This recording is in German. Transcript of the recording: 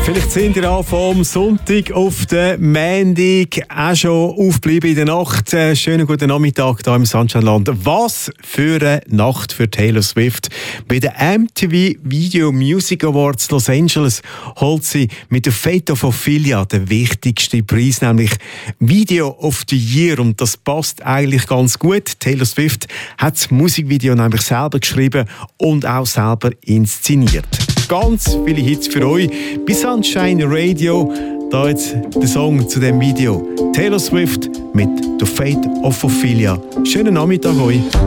Vielleicht sind ihr auch vom Sonntag auf den Montag auch schon aufgeblieben in der Nacht. Schönen guten Nachmittag hier im Sunshine-Land. Was für eine Nacht für Taylor Swift. Bei den MTV Video Music Awards Los Angeles holt sie mit der Fate of Ophelia den wichtigsten Preis, nämlich Video of the Year. Und das passt eigentlich ganz gut. Taylor Swift hat das Musikvideo nämlich selber geschrieben und auch selber inszeniert. Ganz viele Hits für euch bei Sunshine Radio. Da jetzt der Song zu dem Video. Taylor Swift mit The Fate of Ophelia. Schönen Nachmittag euch.